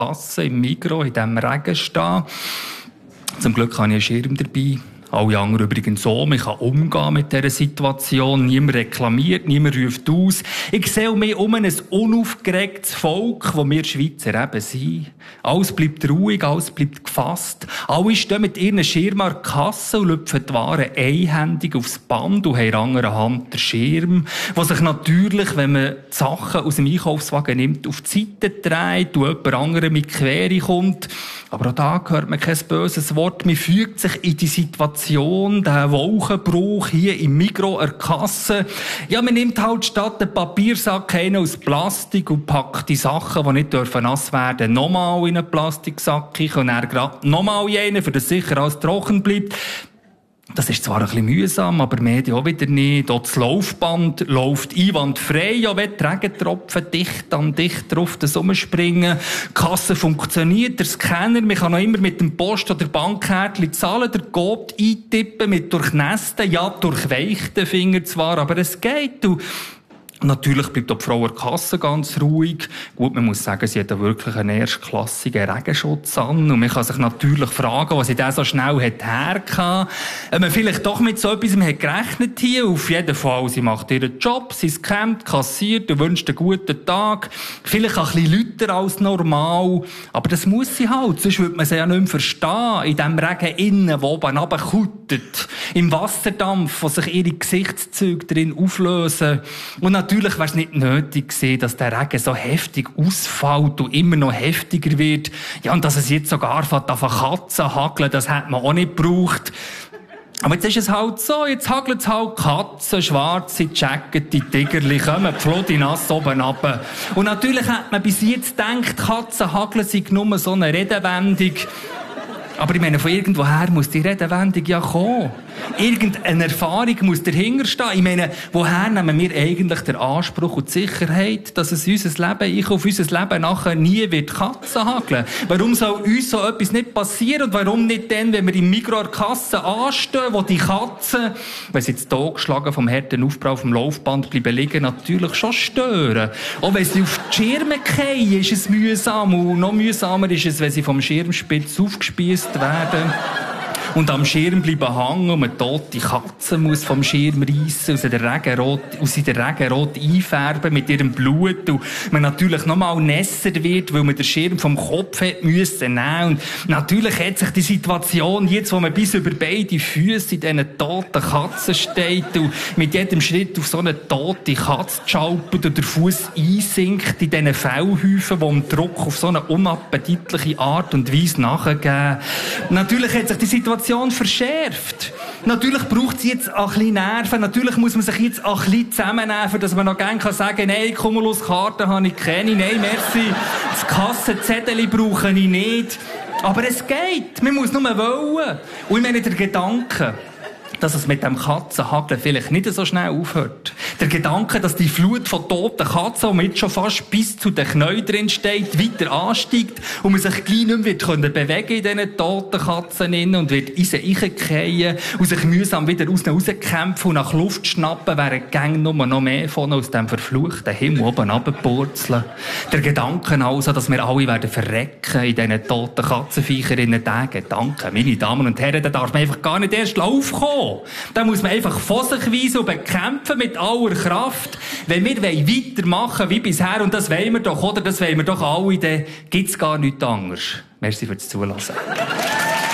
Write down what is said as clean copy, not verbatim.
Kasse im Migros in diesem Regen stehen. Zum Glück habe ich einen Schirm dabei. Alle anderen übrigens so. Man kann umgehen mit dieser Situation. Niemand reklamiert, niemand ruft aus. Ich sehe mich um ein unaufgeregtes Volk, das wir Schweizer eben sind. Alles bleibt ruhig, alles bleibt gefasst. Alle stehen mit ihren Schirmen an der Kasse und lüpfen die Waren einhändig aufs Band und haben in der anderen Hand den Schirm, der sich natürlich, wenn man die Sachen aus dem Einkaufswagen nimmt, auf die Seite dreht und jemand anderem mit Quere kommt. Aber auch da hört man kein böses Wort. Man fügt sich in die Situation, den Wolkenbruch hier im Migros an der Kasse. Ja, man nimmt halt statt den Papiersack einen aus Plastik und packt die Sachen, die nicht nass werden dürfen, nochmal in einen Plastiksack. Ich kann dann gerade nochmal in einen, für das sicher alles trocken bleibt. Das ist zwar ein bisschen mühsam, aber Medien auch wieder nicht. Auch das Laufband läuft einwandfrei, ja, wenn die Regentropfen dicht an dicht drauf rumspringen. Die Kasse funktioniert, der Scanner, man kann noch immer mit dem Post- oder Bankkärtchen zahlen, der Code eintippen mit durchnässten, ja, durchweichten Fingern zwar, aber es geht. Und natürlich bleibt auch die Frau an der Kasse ganz ruhig. Gut, man muss sagen, sie hat wirklich einen erstklassigen Regenschutz an. Und man kann sich natürlich fragen, was sie da so schnell hergehabt. Ob man vielleicht doch mit so etwas hat gerechnet hier. Auf jeden Fall, sie macht ihren Job, sie scannt, kassiert und wünscht einen guten Tag. Vielleicht ein bisschen lauter als normal. Aber das muss sie halt. Sonst würde man sie ja nicht mehr verstehen. In dem Regen innen, der oben runterkutet. Im Wasserdampf, wo sich ihre Gesichtszüge drin auflösen. Und natürlich wäre es nicht nötig gewesen, dass der Regen so heftig ausfällt und immer noch heftiger wird. Ja, und dass es jetzt sogar von Katzen hageln, das hätte man auch nicht gebraucht. Aber jetzt ist es halt so, jetzt hagelt es halt Katzen, schwarze Jackette, Tigerli, kommen floddy nass oben runter. Und natürlich hat man bis jetzt gedacht, Katzen hageln sind nur so eine Redewendung. Aber ich meine, von irgendwoher muss die Redewendung ja kommen. Irgendeine Erfahrung muss dahinter stehen. Ich meine, woher nehmen wir eigentlich den Anspruch und die Sicherheit, dass es auf unser Leben nachher nie wird Katzen hageln? Warum soll uns so etwas nicht passieren? Und warum nicht dann, wenn wir im Migros an der Kasse anstehen, wo die Katzen, wenn sie jetzt totgeschlagen vom harten Aufprall vom Laufband bleiben liegen, natürlich schon stören. Auch wenn sie auf die Schirme fallen, ist es mühsam. Und noch mühsamer ist es, wenn sie vom Schirmspitz aufgespiesst werden. Und am Schirm bleiben hängen und man tote Katze muss vom Schirm reissen, aus der Regenrot einfärben mit ihrem Blut und man natürlich noch mal nässer wird, weil man den Schirm vom Kopf hat müssen nehmen. Und natürlich hat sich die Situation jetzt, wo man bis über beide Füße in diesen toten Katzen steht und mit jedem Schritt auf so eine tote Katze schalpert und der Fuß einsinkt in diesen Fellhäufen, die dem Druck auf so eine unappetitliche Art und Weise nachgeben. Natürlich hat sich die Situation verschärft. Natürlich braucht es jetzt ein bisschen Nerven. Natürlich muss man sich jetzt ein bisschen zusammennehmen, dass man noch gerne sagen kann, nein, Cumulus-Karten habe ich keine, nein, merci, das Kassenzettel brauche ich nicht. Aber es geht. Man muss nur wollen. Und ich meine, der Gedanke, dass es mit dem Katzenhageln vielleicht nicht so schnell aufhört. Der Gedanke, dass die Flut von toten Katzen, die jetzt schon fast bis zu den Knien drin steht, weiter ansteigt und man sich gleich nicht mehr bewegen in diesen toten Katzen und wird in sie reingefallen und sich mühsam wieder rauskämpfen und nach Luft schnappen, während die Gänge nur noch mehr von aus dem verfluchten Himmel oben runterpurzeln. Der Gedanke also, dass wir alle werden verrecken in diesen toten Katzenviecherinnen, der Gedanke, meine Damen und Herren, da darf man einfach gar nicht erst aufkommen. Da muss man einfach vor sich weisen und bekämpfen mit aller Kraft. Wenn wir weitermachen wie bisher, und das wollen wir doch, oder? Das wollen wir doch alle, dann gibt's gar nichts anderes. Merci fürs Zuhören.